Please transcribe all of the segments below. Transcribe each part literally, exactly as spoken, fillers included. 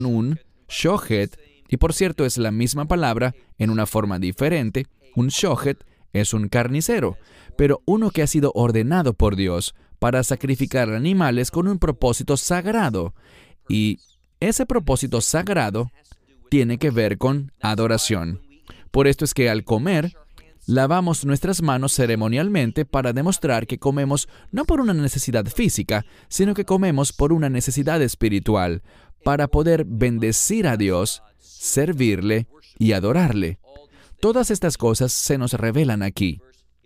un shohet, y por cierto es la misma palabra en una forma diferente. Un shohet es un carnicero, pero uno que ha sido ordenado por Dios para sacrificar animales con un propósito sagrado. Y ese propósito sagrado tiene que ver con adoración. Por esto es que al comer, lavamos nuestras manos ceremonialmente para demostrar que comemos no por una necesidad física, sino que comemos por una necesidad espiritual, para poder bendecir a Dios, servirle y adorarle. Todas estas cosas se nos revelan aquí.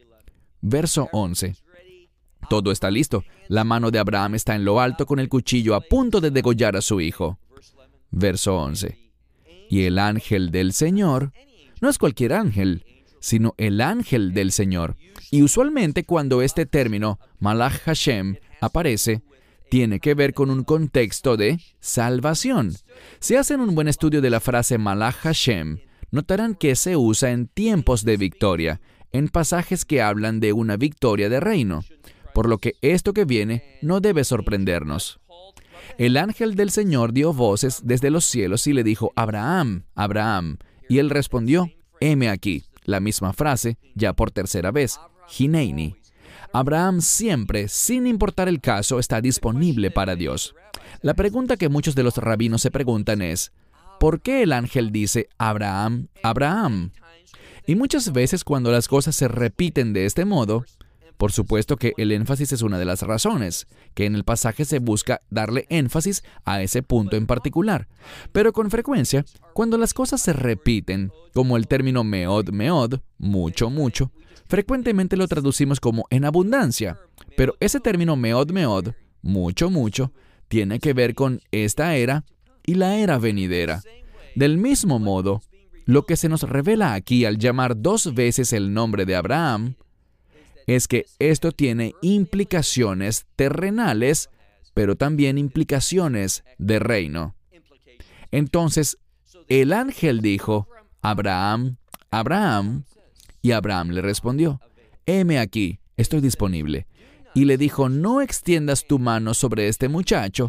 Verso once. Todo está listo. La mano de Abraham está en lo alto con el cuchillo a punto de degollar a su hijo. Verso once. Y el ángel del Señor, no es cualquier ángel, sino el ángel del Señor. Y usualmente cuando este término, Malach Hashem, aparece, tiene que ver con un contexto de salvación. Si hacen un buen estudio de la frase Malach Hashem, notarán que se usa en tiempos de victoria, en pasajes que hablan de una victoria de reino, por lo que esto que viene no debe sorprendernos. El ángel del Señor dio voces desde los cielos y le dijo, Abraham, Abraham. Y él respondió, heme aquí. La misma frase, ya por tercera vez, Hineini. Abraham siempre, sin importar el caso, está disponible para Dios. La pregunta que muchos de los rabinos se preguntan es, ¿por qué el ángel dice, Abraham, Abraham? Y muchas veces cuando las cosas se repiten de este modo, por supuesto que el énfasis es una de las razones, que en el pasaje se busca darle énfasis a ese punto en particular. Pero con frecuencia, cuando las cosas se repiten, como el término meod, meod, mucho, mucho, frecuentemente lo traducimos como en abundancia. Pero ese término meod, meod, mucho, mucho, tiene que ver con esta era y la era venidera. Del mismo modo, lo que se nos revela aquí al llamar dos veces el nombre de Abraham, es que esto tiene implicaciones terrenales, pero también implicaciones de reino. Entonces, el ángel dijo, Abraham, Abraham, y Abraham le respondió, heme aquí, estoy disponible. Y le dijo, no extiendas tu mano sobre este muchacho,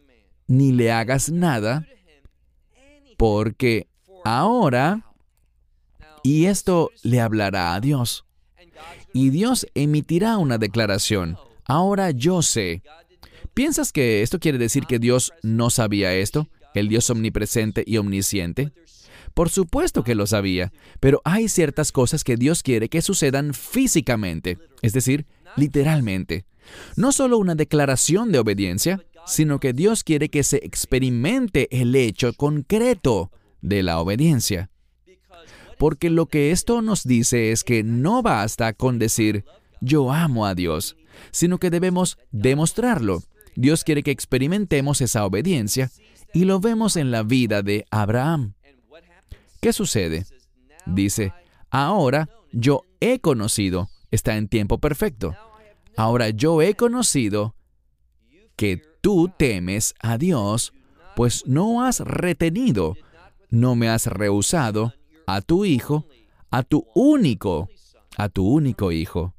ni le hagas nada, porque ahora, y esto le hablará a Dios. Y Dios emitirá una declaración. Ahora yo sé. ¿Piensas que esto quiere decir que Dios no sabía esto? ¿El Dios omnipresente y omnisciente? Por supuesto que lo sabía, pero hay ciertas cosas que Dios quiere que sucedan físicamente, es decir, literalmente. No solo una declaración de obediencia, sino que Dios quiere que se experimente el hecho concreto de la obediencia. Porque lo que esto nos dice es que no basta con decir, yo amo a Dios, sino que debemos demostrarlo. Dios quiere que experimentemos esa obediencia y lo vemos en la vida de Abraham. ¿Qué sucede? Dice, ahora yo he conocido, está en tiempo perfecto. Ahora yo he conocido que tú temes a Dios, pues no has retenido, no me has rehusado a tu hijo, a tu único, a tu único hijo.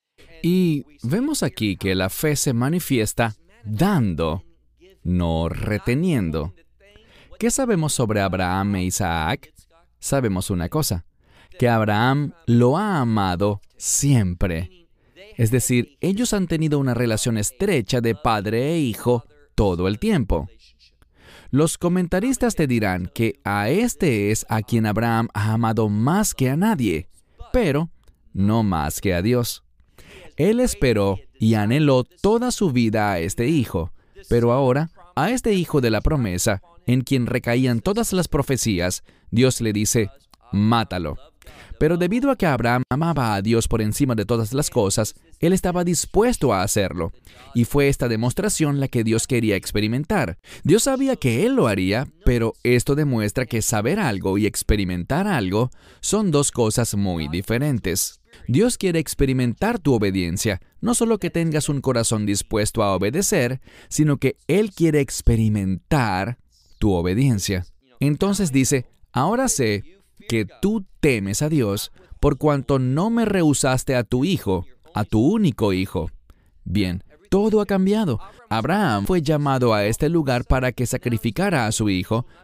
Y vemos aquí que la fe se manifiesta dando, no reteniendo. ¿Qué sabemos sobre Abraham e Isaac? Sabemos una cosa, que Abraham lo ha amado siempre. Es decir, ellos han tenido una relación estrecha de padre e hijo todo el tiempo. Los comentaristas te dirán que a este es a quien Abraham ha amado más que a nadie, pero no más que a Dios. Él esperó y anheló toda su vida a este hijo, pero ahora, a este hijo de la promesa, en quien recaían todas las profecías, Dios le dice, mátalo. Pero debido a que Abraham amaba a Dios por encima de todas las cosas, él estaba dispuesto a hacerlo. Y fue esta demostración la que Dios quería experimentar. Dios sabía que él lo haría, pero esto demuestra que saber algo y experimentar algo son dos cosas muy diferentes. Dios quiere experimentar tu obediencia, no solo que tengas un corazón dispuesto a obedecer, sino que Él quiere experimentar tu obediencia. Entonces dice, ahora sé que tú temes a Dios por cuanto no me rehusaste a tu hijo, a tu único hijo. Bien, todo ha cambiado. Abraham fue llamado a este lugar para que sacrificara a su hijo,